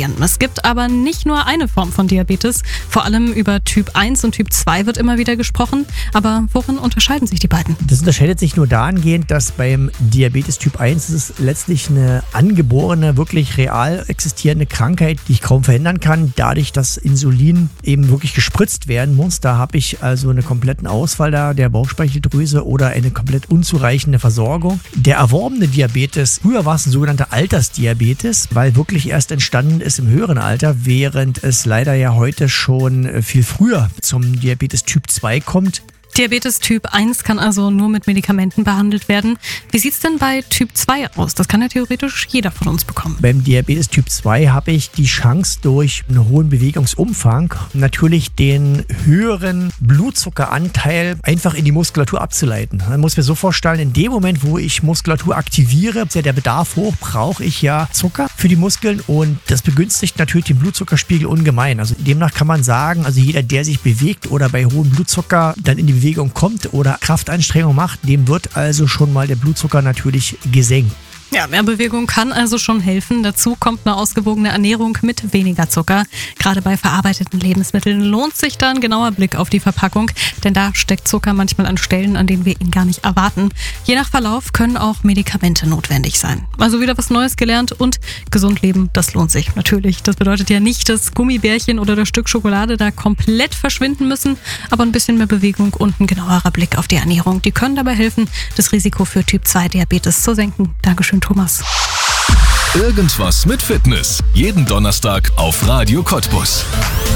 ausprobieren. Es gibt aber nicht nur eine Form von Diabetes. Vor allem über Typ 1 und Typ 2 wird immer wieder gesprochen. Aber worin unterscheiden sich die beiden? Das unterscheidet sich nur dahingehend, dass beim Diabetes Typ 1 ist letztlich eine angeborene, wirklich real existierende Krankheit, die ich kaum verhindern kann, dadurch, dass Insulin eben wirklich gespritzt werden muss. Da habe ich also einen kompletten Ausfall der Bauchspeicheldrüse oder eine komplett unzureichende Versorgung. Der erworbene Diabetes, früher war es ein sogenannter Altersdiabetes, weil wirklich erst entstanden ist im höheren Alter, während es leider ja heute schon viel früher zum Diabetes Typ 2 kommt. Diabetes Typ 1 kann also nur mit Medikamenten behandelt werden. Wie sieht es denn bei Typ 2 aus? Das kann ja theoretisch jeder von uns bekommen. Beim Diabetes Typ 2 habe ich die Chance, durch einen hohen Bewegungsumfang natürlich den höheren Blutzuckeranteil einfach in die Muskulatur abzuleiten. Man muss mir so vorstellen, in dem Moment, wo ich Muskulatur aktiviere, ist ja der Bedarf hoch, brauche ich ja Zucker für die Muskeln und das begünstigt natürlich den Blutzuckerspiegel ungemein. Also demnach kann man sagen, also jeder, der sich bewegt oder bei hohem Blutzucker dann in die Bewegung kommt oder Kraftanstrengung macht, dem wird also schon mal der Blutzucker natürlich gesenkt. Ja, mehr Bewegung kann also schon helfen. Dazu kommt eine ausgewogene Ernährung mit weniger Zucker. Gerade bei verarbeiteten Lebensmitteln lohnt sich da ein genauer Blick auf die Verpackung, denn da steckt Zucker manchmal an Stellen, an denen wir ihn gar nicht erwarten. Je nach Verlauf können auch Medikamente notwendig sein. Also wieder was Neues gelernt und gesund leben, das lohnt sich natürlich. Das bedeutet ja nicht, dass Gummibärchen oder das Stück Schokolade da komplett verschwinden müssen, aber ein bisschen mehr Bewegung und ein genauerer Blick auf die Ernährung, die können dabei helfen, das Risiko für Typ 2 Diabetes zu senken. Dankeschön, Thomas. Irgendwas mit Fitness. Jeden Donnerstag auf Radio Cottbus.